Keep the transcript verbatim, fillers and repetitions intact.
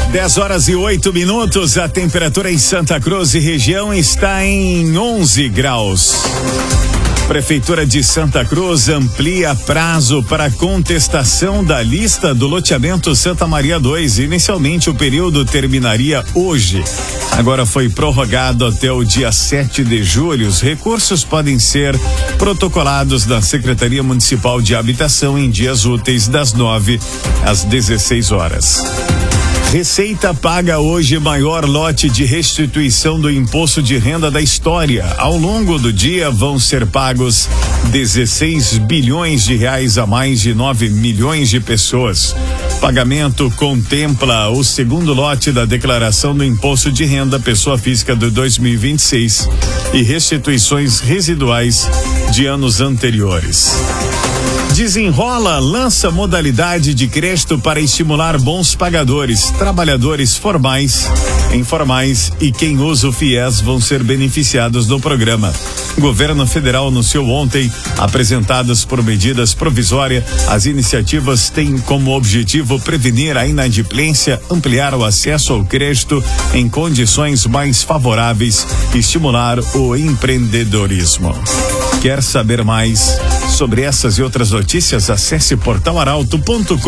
dez horas e oito minutos, a temperatura em Santa Cruz e região está em onze graus. Prefeitura de Santa Cruz amplia prazo para contestação da lista do loteamento Santa Maria dois. Inicialmente o período terminaria hoje. Agora foi prorrogado até o dia sete de julho. Os recursos podem ser protocolados na Secretaria Municipal de Habitação em dias úteis das nove às dezesseis horas. Receita paga hoje maior lote de restituição do imposto de renda da história. Ao longo do dia vão ser pagos dezesseis bilhões de reais a mais de nove milhões de pessoas. Pagamento contempla o segundo lote da declaração do imposto de renda pessoa física de dois mil e vinte e seis e restituições residuais de anos anteriores. Desenrola lança modalidade de crédito para estimular bons pagadores, trabalhadores formais, informais e quem usa o FIES vão ser beneficiados do programa. O governo federal anunciou ontem, apresentadas por medidas provisórias, as iniciativas têm como objetivo prevenir a inadimplência, ampliar o acesso ao crédito em condições mais favoráveis e estimular o empreendedorismo. Quer saber mais sobre essas e outras notícias? Acesse portal arauto ponto com